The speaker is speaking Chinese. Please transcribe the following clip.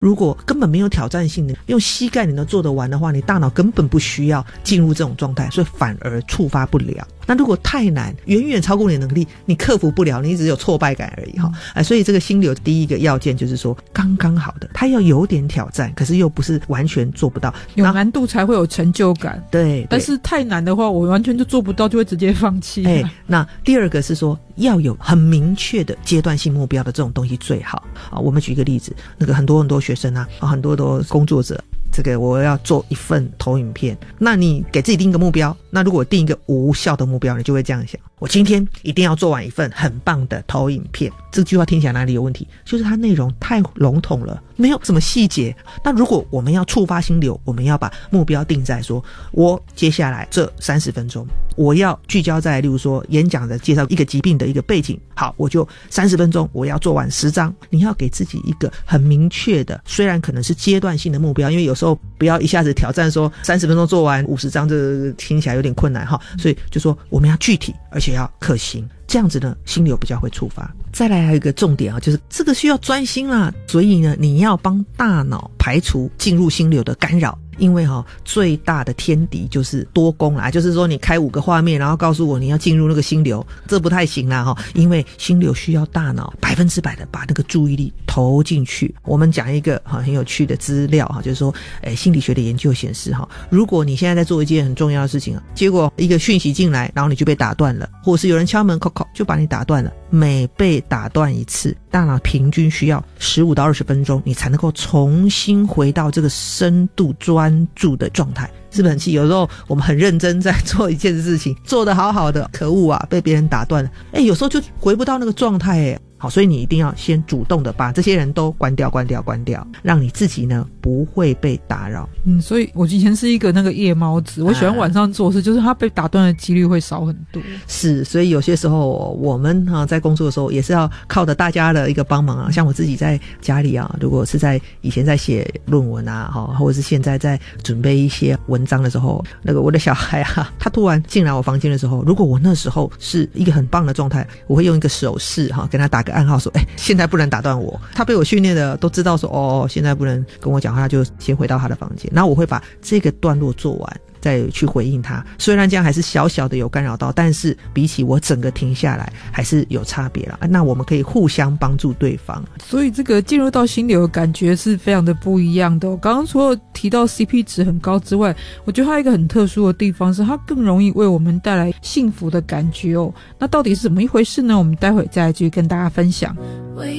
如果根本没有挑战性的，用膝盖你能做得完的话，你大脑根本不需要进入这种状态，所以反而触发不了。那如果太难，远远超过你的能力，你克服不了，你只有挫败感而已所以这个心流第一个要件就是说刚刚好的，它要有点挑战，可是又不是完全做不到， 有难度才会有成就感。 对， 但是太难的话，我完全就做不到，就会直接放弃。 那第二个是说要有很明确的阶段性目标的这种东西最好我们举一个例子，那个很多学生很多工作者，这个我要做一份投影片，那你给自己定一个目标，那如果定一个无效的目标，你就会这样想，我今天一定要做完一份很棒的投影片。这句话听起来哪里有问题？就是它内容太笼统了，没有什么细节。那如果我们要触发心流，我们要把目标定在说，我接下来这30分钟我要聚焦在例如说演讲的介绍一个疾病的一个背景，好，我就30分钟我要做完10张。你要给自己一个很明确的，虽然可能是阶段性的目标，因为有时候不要一下子挑战说30分钟做完50张，这听起来有点困难所以就说我们要具体而且要可行，这样子呢心流比较会触发。再来还有一个重点就是这个需要专心啦，所以呢你要帮大脑排除进入心流的干扰。因为最大的天敌就是多工啦，就是说你开5个画面然后告诉我你要进入那个心流，这不太行啦因为心流需要大脑100%的把那个注意力投进去。我们讲一个很有趣的资料就是说心理学的研究显示如果你现在在做一件很重要的事情结果一个讯息进来，然后你就被打断了，或者是有人敲门就把你打断了，每被打断一次，大脑平均需要15到20分钟你才能够重新回到这个深度专注的状态。是不是很气？有时候我们很认真在做一件事情，做得好好的，可恶被别人打断了有时候就回不到那个状态好，所以你一定要先主动的把这些人都关掉，让你自己呢不会被打扰。 所以我以前是一个那个夜猫子，我喜欢晚上做事，就是他被打断的几率会少很多。是， 所以有些时候我们在工作的时候也是要靠着大家的一个帮忙像我自己在家里如果是在以前在写论文或者是现在在准备一些文章的时候，那个我的小孩他突然进来我房间的时候，如果我那时候是一个很棒的状态，我会用一个手势跟他打个暗号说现在不能打断我。他被我训练的都知道说现在不能跟我讲话，他就先回到他的房间，然后我会把这个段落做完再去回应他。虽然这样还是小小的有干扰到，但是比起我整个停下来还是有差别了。那我们可以互相帮助对方， 所以这个进入到心流的感觉是非常的不一样的刚刚除了提到 CP 值很高之外，我觉得还有一个很特殊的地方是它更容易为我们带来幸福的感觉那到底是怎么一回事呢？我们待会再来继续跟大家分享。